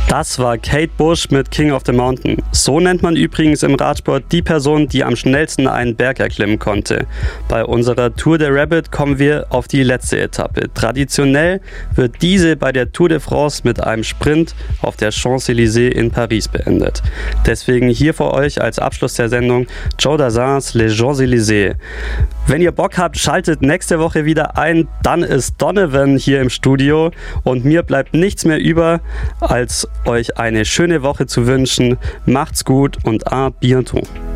Das war Kate Bush mit King of the Mountain. So nennt man übrigens im Radsport die Person, die am schnellsten einen Berg erklimmen konnte. Bei unserer Tour de Rabbit kommen wir auf die letzte Etappe. Traditionell wird diese bei der Tour de France mit einem Sprint auf der Champs-Élysées in Paris beendet. Deswegen hier für euch als Abschluss der Sendung Joe Dassins Les Champs-Élysées. Wenn ihr Bock habt, schaltet nächste Woche wieder ein. Dann ist Donovan hier im Studio und mir bleibt nichts mehr über, als euch eine schöne Woche zu wünschen. Macht's gut und à bientôt.